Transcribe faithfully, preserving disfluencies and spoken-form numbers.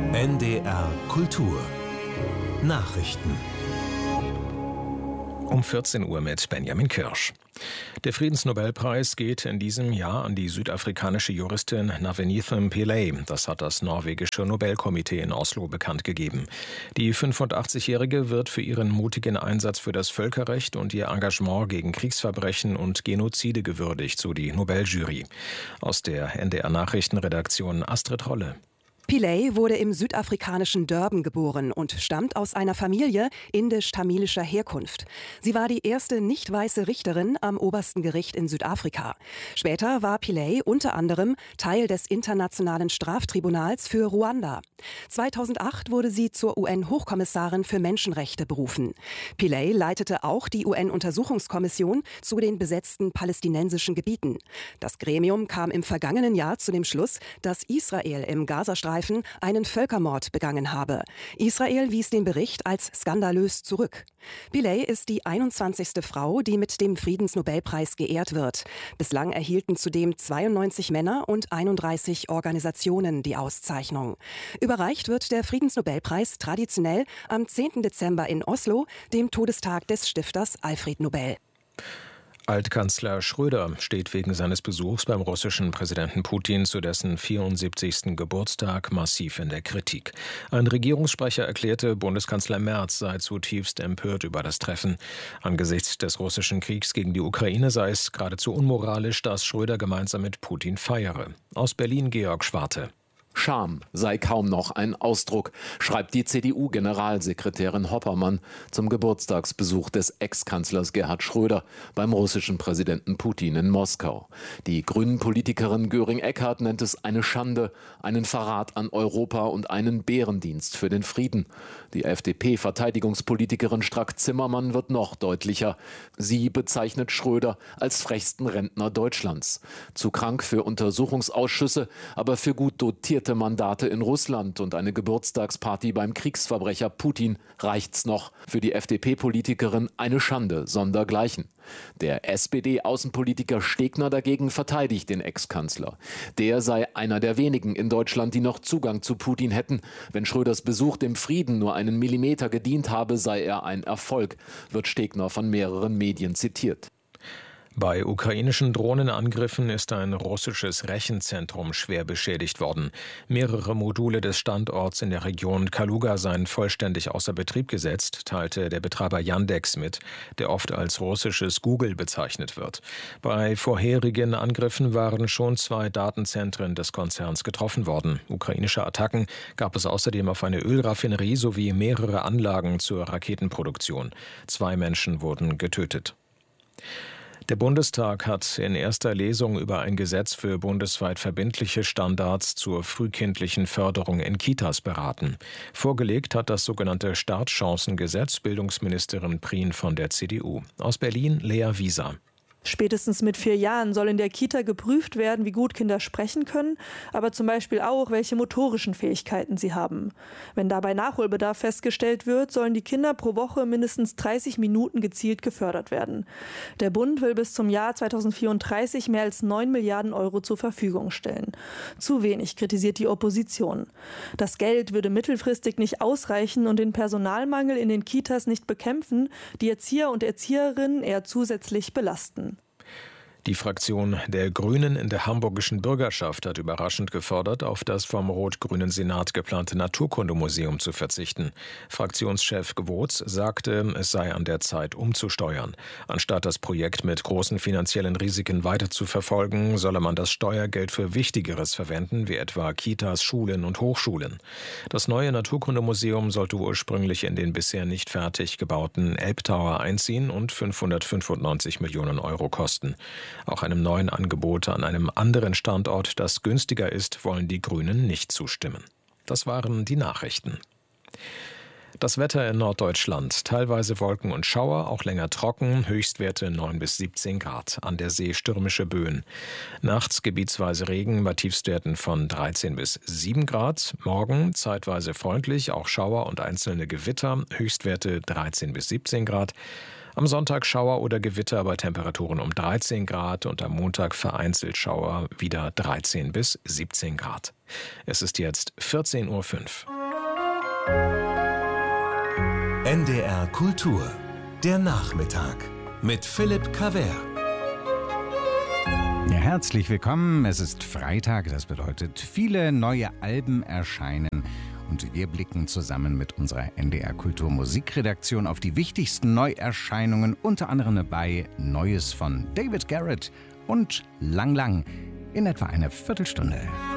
N D R Kultur Nachrichten um vierzehn Uhr mit Benjamin Kirsch. Der Friedensnobelpreis geht in diesem Jahr an die südafrikanische Juristin Navenithem Pillay. Das hat das norwegische Nobelkomitee in Oslo bekannt gegeben. Die fünfundachtzigjährige wird für ihren mutigen Einsatz für das Völkerrecht und ihr Engagement gegen Kriegsverbrechen und Genozide gewürdigt, so die Nobeljury. Aus der N D R-Nachrichtenredaktion Astrid Rolle. Pillay wurde im südafrikanischen Durban geboren und stammt aus einer Familie indisch-tamilischer Herkunft. Sie war die erste nicht weiße Richterin am obersten Gericht in Südafrika. Später war Pillay unter anderem Teil des Internationalen Straftribunals für Ruanda. zweitausendacht wurde sie zur U N-Hochkommissarin für Menschenrechte berufen. Pillay leitete auch die U N-Untersuchungskommission zu den besetzten palästinensischen Gebieten. Das Gremium kam im vergangenen Jahr zu dem Schluss, dass Israel im Gazastreifen einen Völkermord begangen habe. Israel wies den Bericht als skandalös zurück. Pillay ist die einundzwanzigste Frau, die mit dem Friedensnobelpreis geehrt wird. Bislang erhielten zudem zweiundneunzig Männer und einunddreißig Organisationen die Auszeichnung. Überreicht wird der Friedensnobelpreis traditionell am zehnten Dezember in Oslo, dem Todestag des Stifters Alfred Nobel. Altkanzler Schröder steht wegen seines Besuchs beim russischen Präsidenten Putin zu dessen vierundsiebzigsten Geburtstag massiv in der Kritik. Ein Regierungssprecher erklärte, Bundeskanzler Merz sei zutiefst empört über das Treffen. Angesichts des russischen Kriegs gegen die Ukraine sei es geradezu unmoralisch, dass Schröder gemeinsam mit Putin feiere. Aus Berlin Georg Schwarte. Scham sei kaum noch ein Ausdruck, schreibt die C D U-Generalsekretärin Hoppermann zum Geburtstagsbesuch des Ex-Kanzlers Gerhard Schröder beim russischen Präsidenten Putin in Moskau. Die Grünen-Politikerin Göring-Eckardt nennt es eine Schande, einen Verrat an Europa und einen Bärendienst für den Frieden. Die F D P-Verteidigungspolitikerin Strack-Zimmermann wird noch deutlicher. Sie bezeichnet Schröder als frechsten Rentner Deutschlands. Zu krank für Untersuchungsausschüsse, aber für gut dotierte Mandate in Russland und eine Geburtstagsparty beim Kriegsverbrecher Putin reicht's noch. Für die F D P-Politikerin eine Schande sondergleichen. Der S P D-Außenpolitiker Stegner dagegen verteidigt den Ex-Kanzler. Der sei einer der wenigen in Deutschland, die noch Zugang zu Putin hätten. Wenn Schröders Besuch dem Frieden nur einen Millimeter gedient habe, sei er ein Erfolg, wird Stegner von mehreren Medien zitiert. Bei ukrainischen Drohnenangriffen ist ein russisches Rechenzentrum schwer beschädigt worden. Mehrere Module des Standorts in der Region Kaluga seien vollständig außer Betrieb gesetzt, teilte der Betreiber Yandex mit, der oft als russisches Google bezeichnet wird. Bei vorherigen Angriffen waren schon zwei Datenzentren des Konzerns getroffen worden. Ukrainische Attacken gab es außerdem auf eine Ölraffinerie sowie mehrere Anlagen zur Raketenproduktion. Zwei Menschen wurden getötet. Der Bundestag hat in erster Lesung über ein Gesetz für bundesweit verbindliche Standards zur frühkindlichen Förderung in Kitas beraten. Vorgelegt hat das sogenannte Startchancengesetz Bildungsministerin Prien von der C D U. Aus Berlin Lea Wieser. Spätestens mit vier Jahren soll in der Kita geprüft werden, wie gut Kinder sprechen können, aber zum Beispiel auch, welche motorischen Fähigkeiten sie haben. Wenn dabei Nachholbedarf festgestellt wird, sollen die Kinder pro Woche mindestens dreißig Minuten gezielt gefördert werden. Der Bund will bis zum Jahr zweitausendvierunddreißig mehr als neun Milliarden Euro zur Verfügung stellen. Zu wenig, kritisiert die Opposition. Das Geld würde mittelfristig nicht ausreichen und den Personalmangel in den Kitas nicht bekämpfen, die Erzieher und Erzieherinnen eher zusätzlich belasten. Die Fraktion der Grünen in der hamburgischen Bürgerschaft hat überraschend gefordert, auf das vom rot-grünen Senat geplante Naturkundemuseum zu verzichten. Fraktionschef Gwotz sagte, es sei an der Zeit umzusteuern. Anstatt das Projekt mit großen finanziellen Risiken weiter zu verfolgen, solle man das Steuergeld für Wichtigeres verwenden, wie etwa Kitas, Schulen und Hochschulen. Das neue Naturkundemuseum sollte ursprünglich in den bisher nicht fertig gebauten Elbtower einziehen und fünfhundertfünfundneunzig Millionen Euro kosten. Auch einem neuen Angebot an einem anderen Standort, das günstiger ist, wollen die Grünen nicht zustimmen. Das waren die Nachrichten. Das Wetter in Norddeutschland. Teilweise Wolken und Schauer, auch länger trocken, Höchstwerte neun bis siebzehn Grad. An der See stürmische Böen. Nachts gebietsweise Regen bei Tiefstwerten von dreizehn bis sieben Grad. Morgen zeitweise freundlich, auch Schauer und einzelne Gewitter, Höchstwerte dreizehn bis siebzehn Grad. Am Sonntag Schauer oder Gewitter bei Temperaturen um dreizehn Grad und am Montag vereinzelt Schauer wieder dreizehn bis siebzehn Grad. Es ist jetzt vierzehn Uhr fünf. N D R Kultur, der Nachmittag mit Philipp Cavert. Ja, herzlich willkommen. Es ist Freitag, das bedeutet, viele neue Alben erscheinen. Und wir blicken zusammen mit unserer N D R Kultur Musikredaktion auf die wichtigsten Neuerscheinungen, unter anderem dabei Neues von David Garrett und Lang Lang in etwa einer Viertelstunde.